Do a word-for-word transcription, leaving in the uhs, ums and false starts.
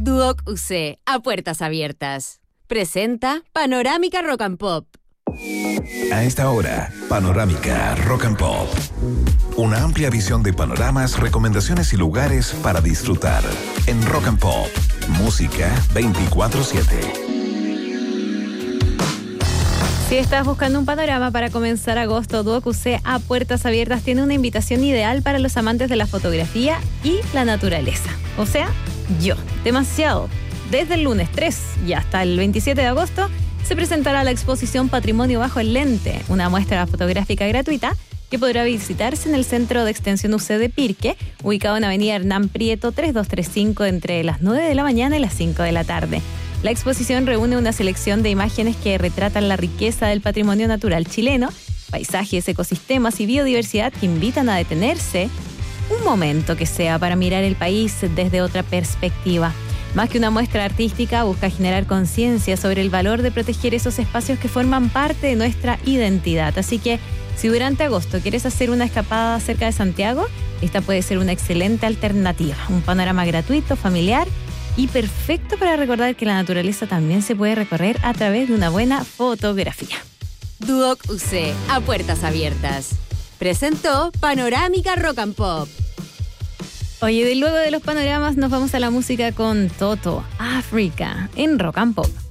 Duoc U C, a puertas abiertas. Presenta Panorámica Rock and Pop. A esta hora, Panorámica Rock and Pop. Una amplia visión de panoramas, recomendaciones y lugares para disfrutar. En Rock and Pop, música veinticuatro siete. Si estás buscando un panorama para comenzar agosto, Duoc U C a puertas abiertas tiene una invitación ideal para los amantes de la fotografía y la naturaleza. O sea, yo. Demasiado. Desde el lunes tres y hasta el veintisiete de agosto se presentará la exposición Patrimonio Bajo el Lente, una muestra fotográfica gratuita que podrá visitarse en el Centro de Extensión U C de Pirque, ubicado en Avenida Hernán Prieto tres dos tres cinco entre las nueve de la mañana y las cinco de la tarde. La exposición reúne una selección de imágenes que retratan la riqueza del patrimonio natural chileno, paisajes, ecosistemas y biodiversidad que invitan a detenerse un momento que sea para mirar el país desde otra perspectiva. Más que una muestra artística, busca generar conciencia sobre el valor de proteger esos espacios que forman parte de nuestra identidad. Así que, si durante agosto quieres hacer una escapada cerca de Santiago, esta puede ser una excelente alternativa. Un panorama gratuito, familiar y perfecto para recordar que la naturaleza también se puede recorrer a través de una buena fotografía. Duoc U C, a puertas abiertas. Presentó Panorámica Rock and Pop. Oye, de luego de los panoramas nos vamos a la música con Toto, África, en Rock and Pop.